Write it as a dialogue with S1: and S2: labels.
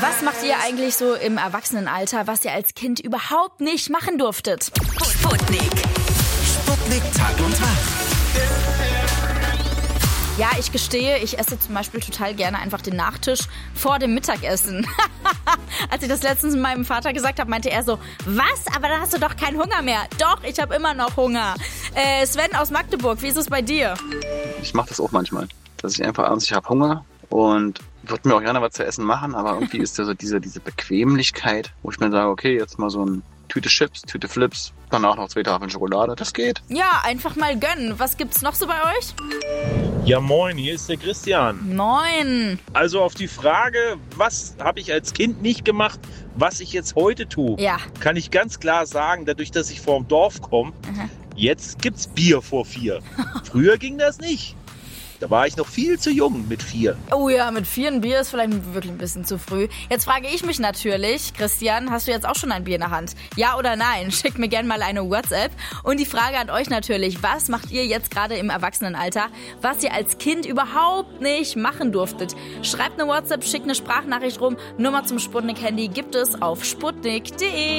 S1: Was macht ihr eigentlich so im Erwachsenenalter, was ihr als Kind überhaupt nicht machen durftet?
S2: Sputnik.
S3: Sputnik Tag und Tag.
S1: Ja, ich gestehe, ich esse zum Beispiel total gerne einfach den Nachtisch vor dem Mittagessen. Als ich das letztens meinem Vater gesagt habe, meinte er so, was? Aber dann hast du doch keinen Hunger mehr. Doch, ich habe immer noch Hunger. Sven aus Magdeburg, wie ist es bei dir?
S4: Ich mache das auch manchmal, dass ich einfach abends, ich habe Hunger und würde mir auch gerne was zu essen machen, aber irgendwie ist da so diese Bequemlichkeit, wo ich mir sage, okay, jetzt mal so ein Tüte Chips, Tüte Flips, danach noch 2 Tafeln Schokolade, das geht.
S1: Ja, einfach mal gönnen. Was gibt's noch so bei euch?
S5: Ja moin, hier ist der Christian.
S1: Moin.
S5: Also auf die Frage, was habe ich als Kind nicht gemacht, was ich jetzt heute tue,
S1: Ja.
S5: kann ich ganz klar sagen, dadurch, dass ich vom Dorf komme, jetzt gibt's Bier vor 4. Früher ging das nicht. Da war ich noch viel zu jung mit 4.
S1: Oh ja, mit 4 ein Bier ist vielleicht wirklich ein bisschen zu früh. Jetzt frage ich mich natürlich, Christian, hast du jetzt auch schon ein Bier in der Hand? Ja oder nein? Schickt mir gerne mal eine WhatsApp. Und die Frage an euch natürlich, was macht ihr jetzt gerade im Erwachsenenalter, was ihr als Kind überhaupt nicht machen durftet? Schreibt eine WhatsApp, schickt eine Sprachnachricht rum. Nummer zum Sputnik-Handy gibt es auf sputnik.de.